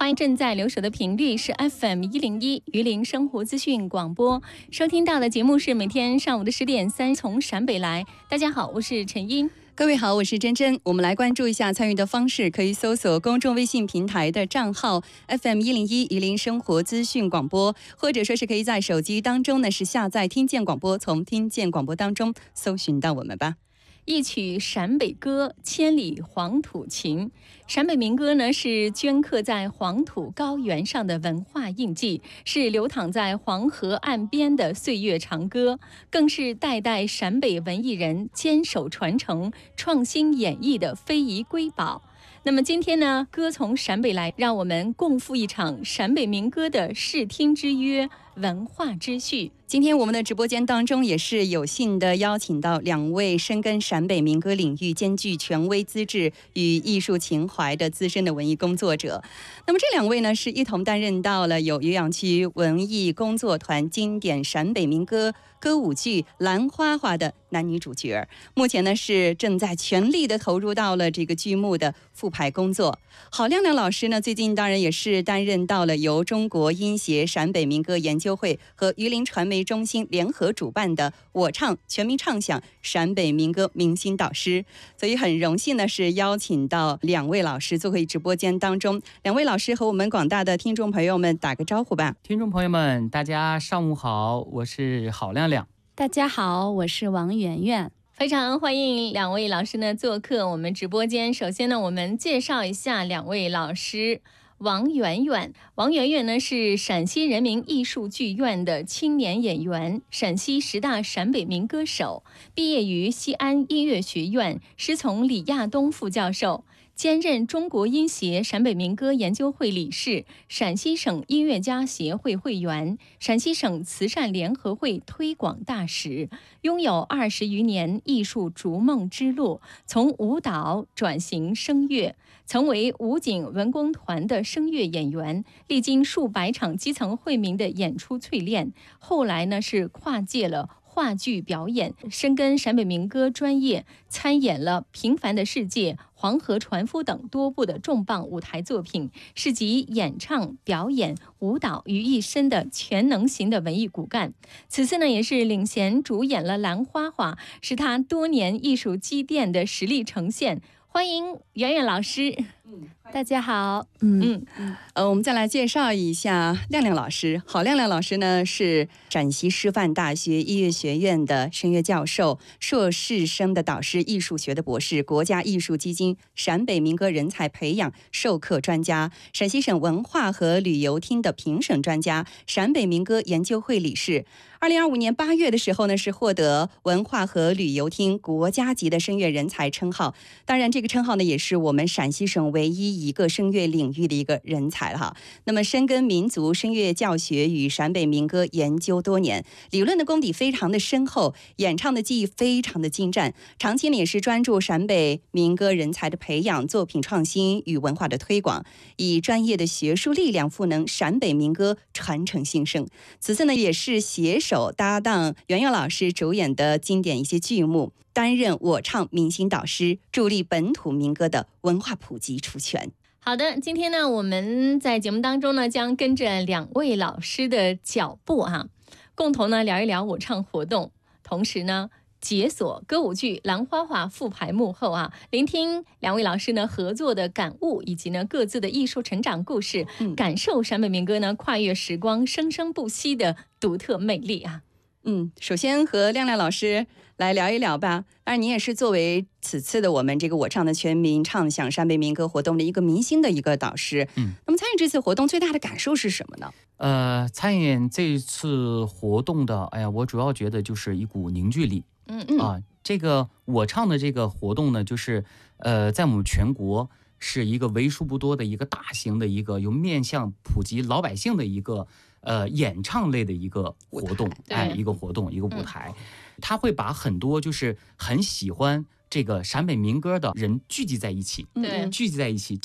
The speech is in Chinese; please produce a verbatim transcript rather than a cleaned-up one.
欢迎正在留守的频率是 F M 一零一榆林生活资讯广播，收听到的节目是每天上午的十点三从陕北来。大家好，我是陈英。 各位好，我是珍珍。我们来关注一下参与的方式，可以搜索公众微信平台的账号 F M 一零一榆林生活资讯广播，或者说是可以在手机当中呢是下载听见广播，从听见广播当中搜寻到我们吧。 一曲陕北歌，千里黄土情。陕北民歌呢，是镌刻在黄土高原上的文化印记，是流淌在黄河岸边的岁月长歌，更是代代陕北文艺人坚守传承、创新演绎的非遗瑰宝。那么今天呢，歌从陕北来，让我们共赴一场陕北民歌的视听之约、文化之序。 今天我们的直播间当中也是有幸的邀请到两位深耕陕北民歌领域、兼具权威资质与艺术情怀的资深的文艺工作者。那么这两位呢，是一同担任到了有颐养区文艺工作团经典陕北民歌歌舞剧《兰花花》的男女主角，目前呢是正在全力的投入到了这个剧目的复排工作。郝亮亮老师呢，最近当然也是担任到了由中国音协陕北民歌研究会和榆林传媒中心联合主办的我唱全民唱响陕北民歌明星导师，所以很荣幸呢是邀请到两位老师做回直播间当中。两位老师和我们广大的听众朋友们打个招呼吧。 听众朋友们，大家上午好，我是郝亮亮。 大家好，我是王媛媛。 非常欢迎两位老师呢做客我们直播间。首先呢，我们介绍一下两位老师。王媛媛，王媛媛呢是陕西人民艺术剧院的青年演员，陕西十大陕北民歌手，毕业于西安音乐学院，师从李亚东副教授，兼任中国音协陕北民歌研究会理事、陕西省音乐家协会会员、陕西省慈善联合会推广大使，拥有二十余年艺术逐梦之路，从舞蹈转型声乐，曾为武警文工团的声乐演员，历经数百场基层惠民的演出淬炼，后来呢是跨界了话剧表演，深耕陕北民歌专业，参演了《平凡的世界》、《黄河船夫》等多部的重磅舞台作品，是集演唱、表演、舞蹈于一身的全能型的文艺骨干。此次呢，也是领衔主演了《兰花花》，是他多年艺术积淀的实力呈现。欢迎媛媛老师。 大家好。嗯嗯呃，我们再来介绍一下亮亮老师。郝亮亮老师呢是陕西师范大学音乐学院的声乐教授，硕士生的导师，艺术学的博士，国家艺术基金陕北民歌人才培养授课专家，陕西省文化和旅游厅的评审专家，陕北民歌研究会理事。二零二五年八月的时候呢，是获得文化和旅游厅国家级的声乐人才称号。当然，这个称号呢，也是我们陕西省唯一一个声乐领域的一个人才了哈。那么，深耕民族声乐教学与陕北民歌研究多年，理论的功底非常的深厚，演唱的技艺非常的精湛，长期呢也是专注陕北民歌人才的培养、作品创新与文化的推广，以专业的学术力量赋能陕北民歌传承兴盛。此次呢，也是携手搭档媛媛老师主演的经典一些剧目，担任我唱明星导师，助力本土民歌的文化普及出圈。 好的，今天呢，我们在节目当中呢，将跟着两位老师的脚步啊，共同呢聊一聊我唱活动，同时呢解锁歌舞剧《兰花花》复排幕后啊，聆听两位老师呢合作的感悟，以及呢各自的艺术成长故事，嗯、感受陕北民歌呢跨越时光、生生不息的独特魅力啊。 嗯，首先和亮亮老师来聊一聊吧。当然，您也是作为此次的我们这个我唱的全民唱响陕北民歌活动的一个明星的一个导师。嗯，那么参与这次活动最大的感受是什么呢？ 呃，参演这次活动的，哎呀，我主要觉得就是一股凝聚力。嗯嗯啊，这个我唱的这个活动呢，就是呃，在我们全国是一个为数不多的一个大型的一个有面向普及老百姓的一个呃演唱类的一个活动，哎，一个活动，一个舞台，它会把很多就是很喜欢这个陕北民歌的人聚集在一起，对，聚集在一起，